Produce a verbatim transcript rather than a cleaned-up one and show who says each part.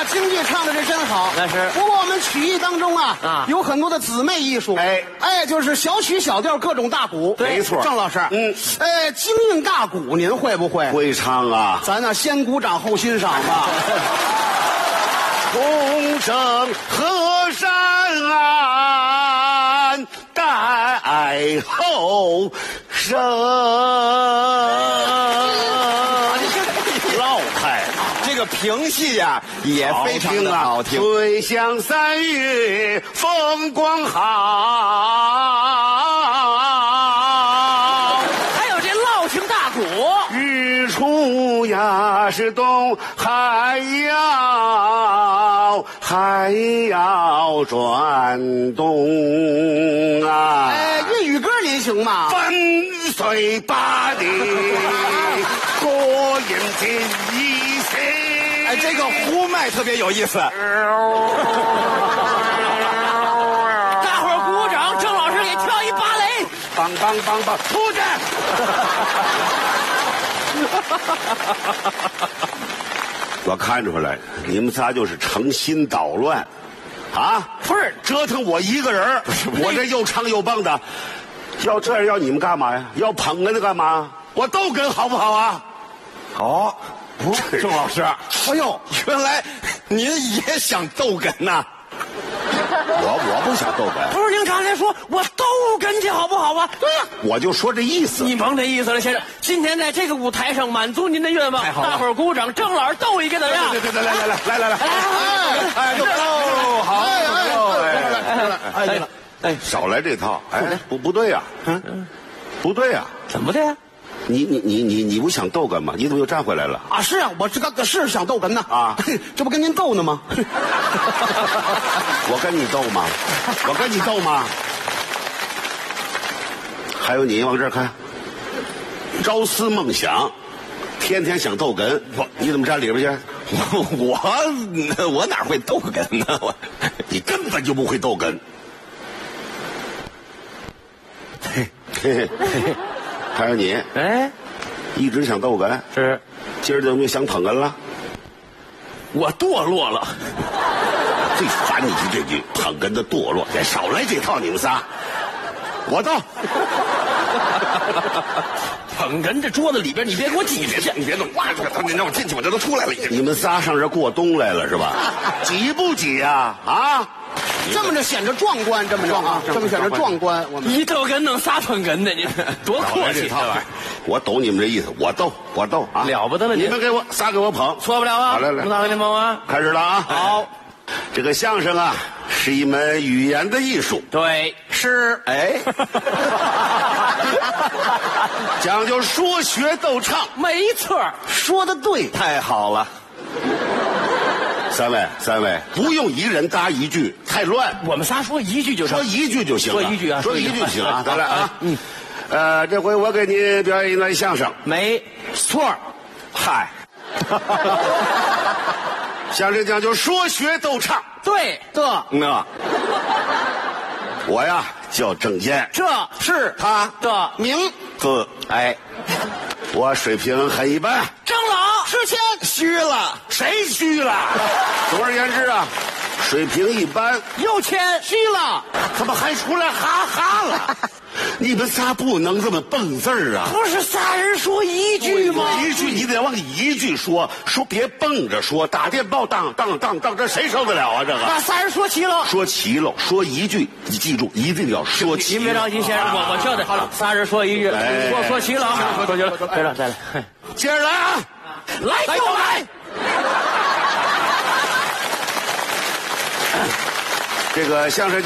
Speaker 1: 啊，京剧唱的是真好，
Speaker 2: 那是。
Speaker 1: 不过我们曲艺当中啊，
Speaker 2: 啊
Speaker 1: 有很多的姊妹艺术，
Speaker 3: 哎
Speaker 1: 哎，就是小曲小调各种大鼓，
Speaker 3: 没错
Speaker 1: 郑老师，
Speaker 3: 嗯，
Speaker 1: 哎，京韵大鼓您会不会？
Speaker 3: 会唱啊。
Speaker 1: 咱呢先鼓掌后欣赏吧。
Speaker 3: 同声河山岸，待后生。老派，
Speaker 2: 这个评戏呀、啊、也非常的好听。
Speaker 3: 水乡三月风光好。
Speaker 2: 还有这烙情大鼓，
Speaker 3: 日出呀是东，还要还要转动啊！
Speaker 1: 哎，粤语歌您行吗？
Speaker 3: 粉碎吧的过眼见一切。
Speaker 2: 哎，这个呼麦特别有意思。大伙儿鼓掌，郑老师给跳一芭蕾，
Speaker 3: 梆梆梆梆，出去！我看出来，你们仨就是诚心捣乱，啊！
Speaker 2: 不是
Speaker 3: 折腾我一个人，我这又唱又蹦的，要这样要你们干嘛呀？要捧哏的干嘛？我逗哏好不好啊？
Speaker 2: 好，不是郑老师，
Speaker 1: 哎呦，
Speaker 2: 原来您也想逗哏呐？
Speaker 3: 我我不想逗哏，
Speaker 2: 不是您刚才说我逗哏去好不好啊？对呀、
Speaker 3: 我就说这意思。
Speaker 2: 你甭这意思了，先生。今天在这个舞台上满足您的愿望，
Speaker 1: 太好了
Speaker 2: 大伙儿鼓掌，郑老师逗一个怎么样？
Speaker 3: 对对对，来来来来来来，
Speaker 1: 哎，
Speaker 3: 就逗好，
Speaker 1: 哎哎
Speaker 3: 哎
Speaker 1: 哎
Speaker 3: 哎，少来这套，哎，不不对呀，嗯，不对呀，
Speaker 2: 怎么的呀？
Speaker 3: 你你你你你不想逗哏吗？你怎么又站回来了？
Speaker 1: 啊，是啊，我这个是想逗哏呢
Speaker 3: 啊，
Speaker 1: 这不跟您斗呢吗？
Speaker 3: 我跟你斗吗？我跟你斗吗？还有你往这儿看，朝思梦想，天天想逗哏，我你怎么站里边去？
Speaker 2: 我我哪会逗哏呢？我
Speaker 3: 你根本就不会逗哏。嘿嘿嘿，还有你，
Speaker 2: 哎，
Speaker 3: 一直想逗哏，
Speaker 2: 是
Speaker 3: 今儿怎么就想捧哏了？
Speaker 2: 我堕落了。
Speaker 3: 最烦你是这句捧哏的堕落，别少来这套，你们仨，我逗。
Speaker 2: 捧哏这桌子里边，你别给我挤进去，
Speaker 3: 你别动！哇，他你让我进去，我这都出来了。你们仨上这过冬来了是吧？挤不挤呀？啊，
Speaker 1: 这么着显着壮观，这么着啊，这么显着壮观。我们
Speaker 2: 一逗哏弄仨捧哏的，你多客气这玩意儿，
Speaker 3: 我懂你们这意思，我逗，我逗啊，
Speaker 2: 了不得了！
Speaker 3: 你们给我仨给我捧，
Speaker 2: 错不了啊！
Speaker 3: 好来来，
Speaker 2: 我仨给你捧啊！
Speaker 3: 开始了啊！
Speaker 2: 好，
Speaker 3: 这个相声啊，是一门语言的艺术，
Speaker 2: 对，
Speaker 1: 是
Speaker 3: 哎，讲究说学逗唱，
Speaker 2: 没错，
Speaker 1: 说的对，
Speaker 3: 太好了。三位，三位，不用一人搭一句，太乱。
Speaker 2: 我们仨说一句就成
Speaker 3: 说一句就行了，
Speaker 2: 说一句啊，
Speaker 3: 说一句就行啊。咱俩啊，
Speaker 2: 嗯，
Speaker 3: 呃，这回我给你表演一段相声，
Speaker 2: 没错，
Speaker 3: 嗨，相声讲究说学逗唱，
Speaker 2: 对
Speaker 1: 的，
Speaker 3: 那我呀叫郑坚，
Speaker 2: 这是
Speaker 3: 他
Speaker 2: 的
Speaker 1: 名
Speaker 3: 字，哎，我水平很一般，
Speaker 2: 郑老
Speaker 1: 之前
Speaker 3: 虚了，谁虚了？总而言之啊，水平一般，
Speaker 2: 有钱
Speaker 1: 虚了，
Speaker 3: 怎么还出来哈哈了？你们仨不能这么蹦字儿啊！
Speaker 2: 不是仨人说一句吗？
Speaker 3: 一句你得往里一句说，说别蹦着说，打电报当当当当，这谁受得了啊？这个
Speaker 2: 把仨人说齐了，
Speaker 3: 说齐了，说一句，你记住，一定要说齐。
Speaker 2: 您别着急，先生，我我交代好了，仨人说一句，
Speaker 3: 哎
Speaker 2: 说说齐了啊，说齐了，再来再来，
Speaker 3: 接着来啊，
Speaker 2: 来就来。
Speaker 3: 这个相声。